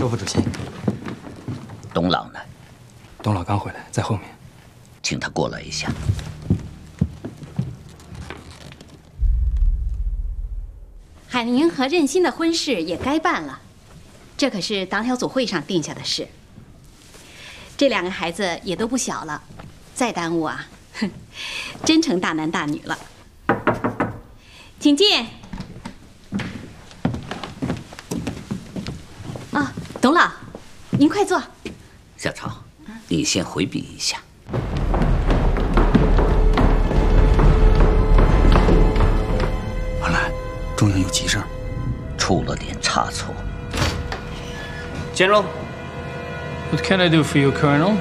周副主席。 董老呢？ 董老刚回来，在后面。 请他过来一下。 海宁和任馨的婚事也该办了，这可是党小组会上定下的事。这2个孩子也都不小了，再耽误啊，哼，真成大男大女了。请进。啊，董老，您快坐。 小曹，你先回避一下。 完了，中央有急事儿， 出了点差错。 General, what can I do for you, Colonel?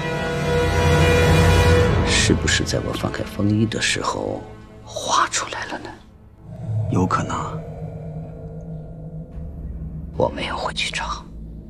是不是在我翻开风衣的时候画出来了呢？ 有可能。 我没有回去找。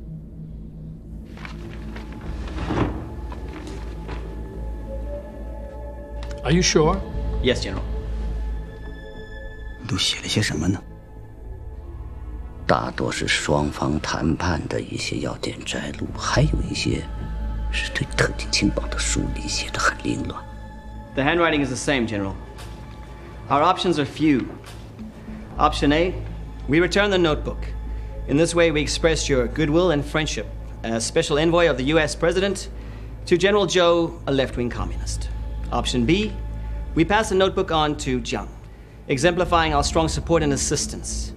Are you sure? Yes, General. 你都写了些什么呢？ 大多是双方谈判的一些要点摘录，还有一些是对特定情报的梳理，写得很凌乱。 The handwriting is the same, General. Our options are few. Option A, we return the notebook. In this way, we express your goodwill and friendship as special envoy of the U.S. President to General Zhou, a left-wing communist. Option B, we pass the notebook on to Jiang, exemplifying our strong support and assistance.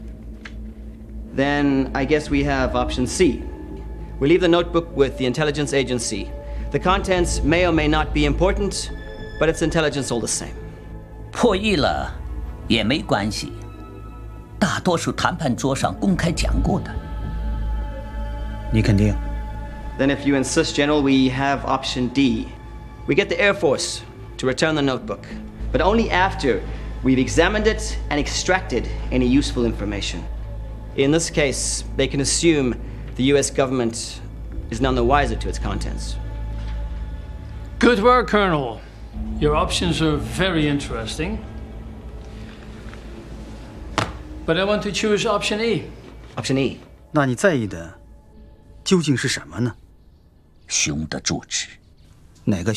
Then I guess we have option C. We leave the notebook with the intelligence agency. The contents may or may not be important, but it's intelligence all the same. 破译了也没关系，大多数谈判桌上公开讲过的。 你肯定？ Then if you insist, General, we have option D. We get the Air Force to return the notebook, but only after we've examined it and extracted any useful information. In this case, they can assume the U.S. government is none the wiser to its contents. Good work, Colonel. Your options are very interesting. But I want to choose option E. Option E. 那你在意的究竟是什么呢？ 熊的住址。 哪个